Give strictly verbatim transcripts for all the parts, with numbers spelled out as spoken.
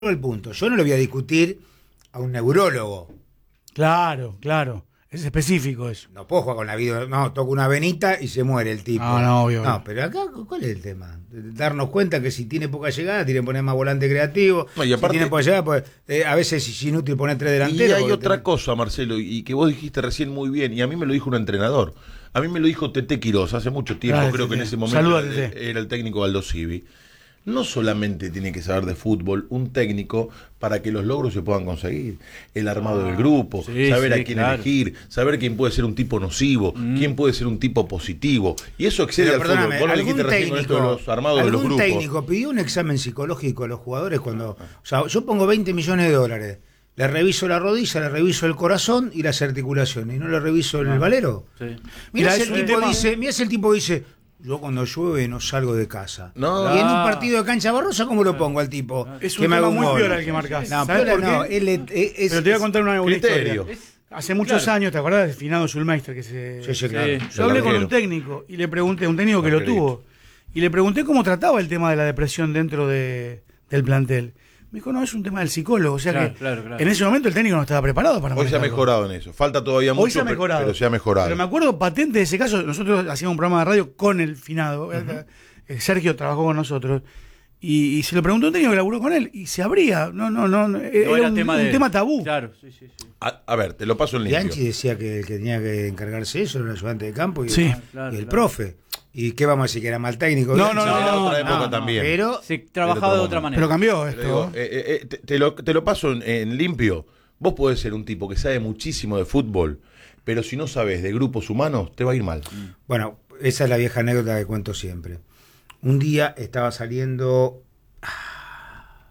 el punto. Yo no le voy a discutir a un neurólogo. Claro, claro. Es específico eso. No puedo jugar con la vida. No, toco una venita y se muere el tipo. No, no, obvio. No, pero acá, ¿cuál es el tema? Darnos cuenta que si tiene poca llegada, tiene que poner más volante creativo. No, y aparte, si tiene poca llegada, pues eh, a veces es inútil poner tres delanteros. Y hay otra tenés... cosa, Marcelo, y que vos dijiste recién muy bien, y a mí me lo dijo un entrenador. A mí me lo dijo Tete Quirós hace mucho tiempo, Gracias, creo que en Tete. ese momento Saluda, era, Tete. era el técnico Aldo Civi. No solamente tiene que saber de fútbol un técnico para que los logros se puedan conseguir. El armado ah, del grupo, sí, saber sí, a quién claro. elegir, saber quién puede ser un tipo nocivo, mm. quién puede ser un tipo positivo. Y eso excede Pero, al fútbol. Vos lo dijiste recién con esto de los armados de los ¿algún grupos. técnico pidió un examen psicológico a los jugadores cuando... O sea, yo pongo veinte millones de dólares, le reviso la rodilla, le reviso el corazón y las articulaciones, y no le reviso el ah, valero. Sí. Mirá, Mirá, si eso el es tipo tema- dice, mirá si el tipo dice... Yo cuando llueve no salgo de casa. No. Y en un Ah. partido de cancha barrosa, ¿cómo lo pongo al tipo? Es Que un me haga tema muy gol. piola el que marcás. No, ¿Sabes piola por qué? no, él es, es- Pero te voy a contar una, una criterio. historia. Hace muchos Claro. años, ¿te acordás del finado Schulmeister? Que se... Sí, sí, claro. Sí. Yo hablé con arquero. un técnico y le pregunté, un técnico que lo Arquerito. tuvo, y le pregunté cómo trataba el tema de la depresión dentro de, del plantel. Me dijo, no, es un tema del psicólogo. O sea Claro, que claro, claro. en ese momento el técnico no estaba preparado para Hoy se ha manejarlo. mejorado en eso. Falta todavía mucho, Hoy se ha pero- mejorado. pero se ha mejorado. Pero me acuerdo patente de ese caso. Nosotros hacíamos un programa de radio con el finado. Uh-huh. Sergio trabajó con nosotros. Y, y se lo preguntó a un técnico que laburó con él. Y se abría. No, no, no. no, era No era un, tema un de- tema tabú. Claro, sí, sí, sí. A, a ver, te lo paso en limpio. Bianchi decía que el que tenía que encargarse de eso era el ayudante de campo y, Sí. el, Ah, claro, y el claro. profe. ¿Y qué vamos a decir? ¿Que era mal técnico? No, Bianchi? no, no, Era no, otra época no, también. Pero Se trabajaba Pero de otra otro manera. Pero cambió Pero esto. digo, eh, eh, te, te lo, te lo paso en, en limpio. Vos podés ser un tipo que sabe muchísimo de fútbol, pero si no sabes de grupos humanos, te va a ir mal. bueno, esa es la vieja anécdota que cuento siempre. Un día estaba saliendo ah,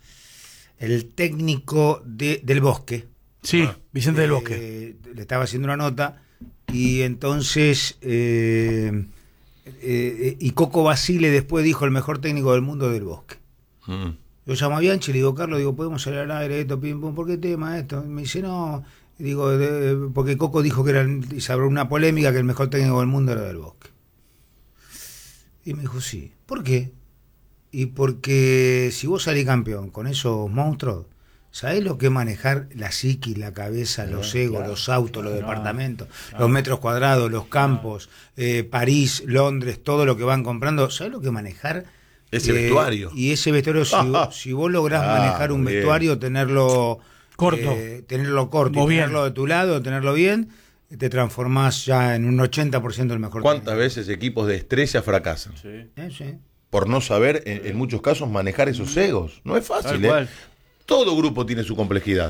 el técnico de, del Bosque. Sí, Vicente del Eh, Bosque. le estaba haciendo una nota y entonces eh, eh, y Coco Basile después dijo el mejor técnico del mundo del Bosque. Mm. Yo llamo a Bianchi y le digo, Carlos, digo, ¿podemos salir al aire esto, pim, pum? ¿Por qué tema esto? Y me dice, no, y digo, de- porque Coco dijo que era, y se abrió una polémica que el mejor técnico del mundo era del Bosque. Y me dijo, sí. ¿Por qué? Y porque si vos salís campeón con esos monstruos, ¿sabés lo que es manejar la psiquis, la cabeza, los egos, los autos, los departamentos, los metros cuadrados, los campos, eh, París, Londres, todo lo que van comprando? ¿Sabés lo que es manejar? Ese vestuario. Y ese vestuario, si, vos- si vos lográs Ah, manejar un bien. vestuario, tenerlo Corto. eh, tenerlo corto, O y bien. tenerlo de tu lado, tenerlo bien, te transformás ya en un ochenta por ciento del mejor ¿Cuántas técnico. veces equipos de estrella fracasan? Sí. Eh, sí. Por no saber, en, en muchos casos, manejar esos egos. No es fácil, Tal ¿eh? cual. Todo grupo tiene su complejidad.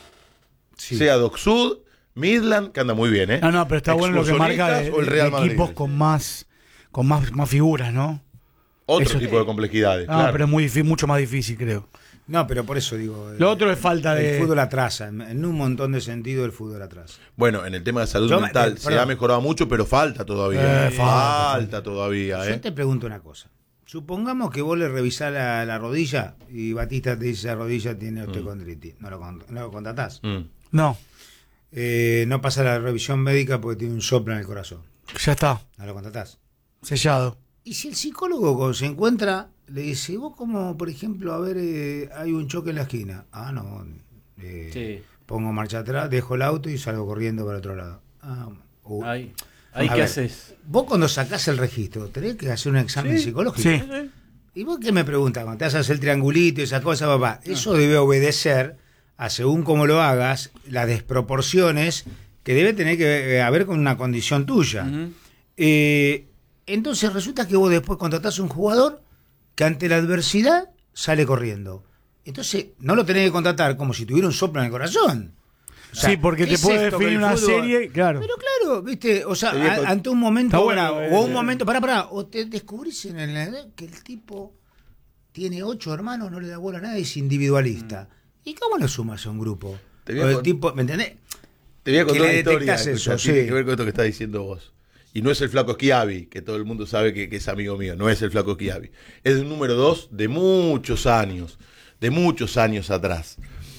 Sí. Sea Doc Sud, Midland, que anda muy bien, ¿eh? No, no, pero está bueno lo que marca de, Excursionistas o el Real de Madrid. equipos con más con más, más figuras, ¿no? Otro eso- tipo de complejidades, No, claro. pero es muy difí- mucho más difícil, creo. No, pero por eso digo. Lo eh, otro es falta de... El fútbol atrasa, en, en un montón de sentidos el fútbol atrasa. Bueno, en el tema de salud Yo me- mental eh, se perdón. ha mejorado mucho, pero falta todavía. Eh, ¿eh? falta. falta todavía, Yo ¿eh? te pregunto una cosa. Supongamos que vos le revisás la, la rodilla y Batista te dice esa rodilla tiene osteocondritis. No lo, con- no lo contratás. Mm. No, Eh, no pasa la revisión médica porque tiene un soplo en el corazón. ya está, No lo contratás. sellado. Y si el psicólogo cuando se encuentra, le dice, vos como, por ejemplo, a ver, eh, hay un choque en la esquina. Ah, no. eh, Sí. Pongo marcha atrás, dejo el auto y salgo corriendo para otro lado. Ah, uh. Ahí. Ahí A qué ver, haces. Vos cuando sacás el registro, tenés que hacer un examen Sí, psicológico. Sí. ¿Y vos qué me preguntas? Cuando te haces el triangulito y esa cosa, papá, eso debe obedecer a según cómo lo hagas, las desproporciones que debe tener que eh, haber con una condición tuya. Ujú. Eh, entonces resulta que vos después contratás a un jugador que ante la adversidad sale corriendo. Entonces no lo tenés que contratar como si tuviera un soplo en el corazón. O sea, Sí, porque ¿qué te es puede esto que definir el una fútbol- serie, claro. Pero claro, viste, o sea, Te digo, a- ante un momento está bueno, ahora, eh, o un eh. momento, pará, pará, o te descubrís en el edad que el tipo tiene ocho hermanos, no le da bola a nadie, es individualista. ¿Y cómo lo sumas a un grupo? Te voy a O el con- tipo, ¿me entendés? Te voy a que contar le una historia detectás que eso, tiene sí. que ver con esto que estás diciendo vos. Y no es el flaco Schiavi, que todo el mundo sabe que, que es amigo mío, no es el flaco Schiavi. Es el número dos de muchos años, de muchos años atrás.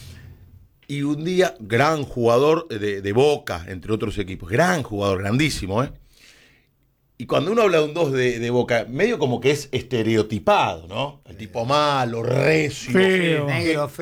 Y un día, gran jugador de, de Boca, entre otros equipos, gran jugador, grandísimo, ¿eh? Y cuando uno habla de un dos de, de Boca, medio como que es estereotipado, ¿no? El tipo malo, recio. Feo. Negro,